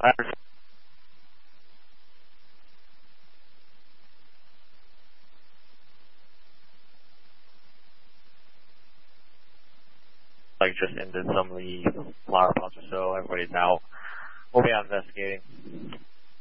Like just ended some of the flower pots or so. Everybody's out. We'll be out investigating.